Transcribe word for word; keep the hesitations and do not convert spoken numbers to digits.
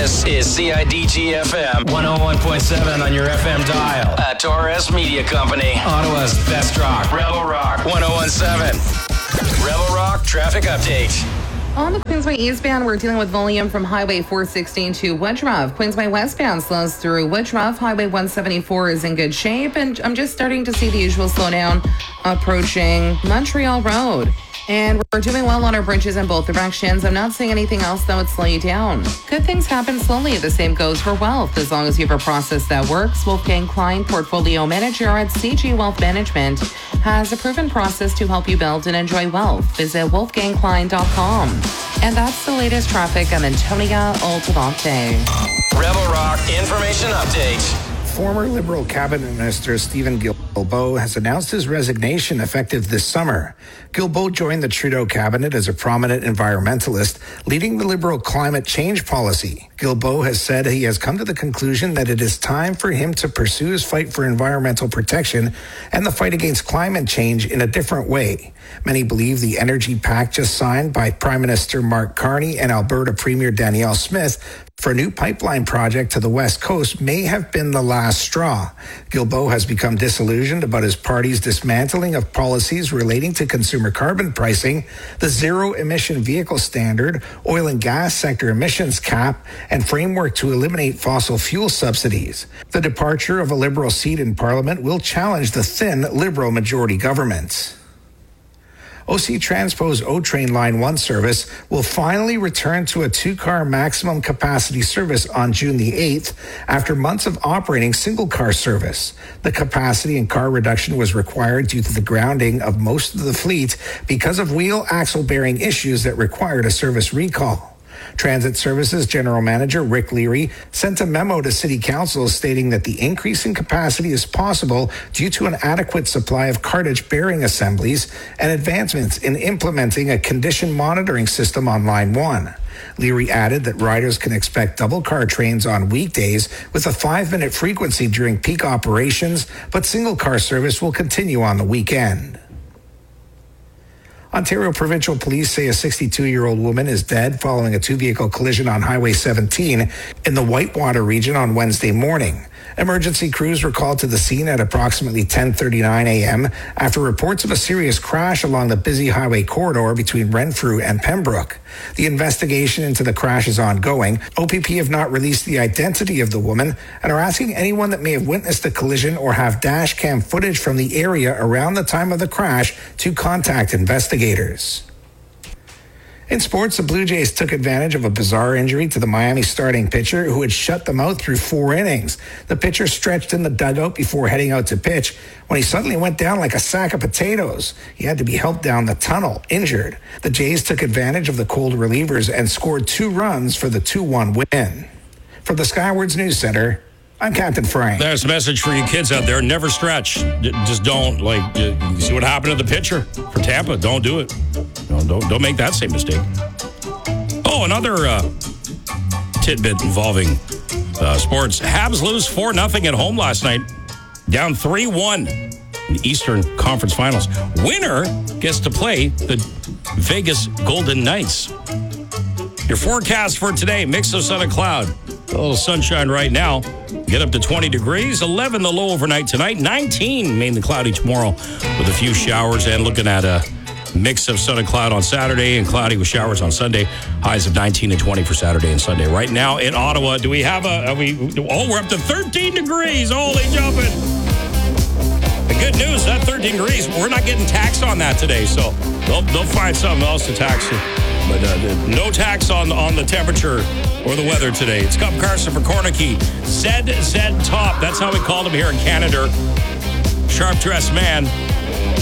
This is C I D G F M one oh one point seven on your F M dial. A Torres Media Company. Ottawa's best rock. Rebel Rock one oh one seven. Rebel Rock traffic update. On the Queensway eastbound, we're dealing with volume from Highway four sixteen to Woodruff. Queensway westbound slows through Woodruff. Highway one seventy-four is in good shape, and I'm just starting to see the usual slowdown approaching Montreal Road. And we're doing well on our bridges in both directions. I'm not seeing anything else that would slow you down. Good things happen slowly. The same goes for wealth. As long as you have a process that works, Wolfgang Klein, Portfolio Manager at C G Wealth Management, has a proven process to help you build and enjoy wealth. Visit wolfgang klein dot com. And that's the latest traffic. I'm Antonia Altamonte. Rebel Rock Information Update. Former Liberal Cabinet Minister Stephen Guilbeault has announced his resignation effective this summer. Guilbeault joined the Trudeau cabinet as a prominent environmentalist, leading the Liberal climate change policy. Guilbeault has said he has come to the conclusion that it is time for him to pursue his fight for environmental protection and the fight against climate change in a different way. Many believe the energy pact just signed by Prime Minister Mark Carney and Alberta Premier Danielle Smith for a new pipeline project to the West Coast may have been the last straw. Guilbeault has become disillusioned about his party's dismantling of policies relating to consumer carbon pricing, the zero-emission vehicle standard, oil and gas sector emissions cap, and framework to eliminate fossil fuel subsidies. The departure of a Liberal seat in Parliament will challenge the thin Liberal majority government. O C Transpo's O-Train Line one service will finally return to a two-car maximum capacity service on June the eighth after months of operating single-car service. The capacity and car reduction was required due to the grounding of most of the fleet because of wheel axle bearing issues that required a service recall. Transit Services General Manager Rick Leary sent a memo to City Council stating that the increase in capacity is possible due to an adequate supply of cartage bearing assemblies and advancements in implementing a condition monitoring system on Line one. Leary added that riders can expect double car trains on weekdays with a five-minute frequency during peak operations, but single car service will continue on the weekend. Ontario Provincial Police say a sixty-two-year-old woman is dead following a two-vehicle collision on Highway seventeen in the Whitewater region on Wednesday morning. Emergency crews were called to the scene at approximately ten thirty-nine a.m. after reports of a serious crash along the busy highway corridor between Renfrew and Pembroke. The investigation into the crash is ongoing. O P P have not released the identity of the woman and are asking anyone that may have witnessed the collision or have dash cam footage from the area around the time of the crash to contact investigators. In sports, the Blue Jays took advantage of a bizarre injury to the Miami starting pitcher who had shut them out through four innings. The pitcher stretched in the dugout before heading out to pitch when he suddenly went down like a sack of potatoes. He had to be helped down the tunnel, injured. The Jays took advantage of the cold relievers and scored two runs for the two one win. From the Skywards News Center, I'm Captain Frank. There's a message for you kids out there. Never stretch. Just don't. Like, you see what happened to the pitcher for Tampa? Don't do it. Don't, don't, don't make that same mistake. Oh, another uh, tidbit involving uh, sports. Habs lose four nothing at home last night. Down three one in the Eastern Conference Finals. Winner gets to play the Vegas Golden Knights. Your forecast for today, mix of sun and cloud. A little sunshine right now. Get up to twenty degrees, eleven the low overnight tonight, nineteen mainly cloudy tomorrow with a few showers, and looking at a mix of sun and cloud on Saturday and cloudy with showers on Sunday. Highs of nineteen and twenty for Saturday and Sunday. Right now in Ottawa, do we have a, are we, oh, we're up to thirteen degrees. Holy jumping. The good news, that thirteen degrees, we're not getting taxed on that today, so they'll, they'll find something else to tax you. But uh, no tax on, on the temperature or the weather today. It's Cup Carson for Cornicky. Z Z Top. That's how we called him here in Canada. Sharp dressed man.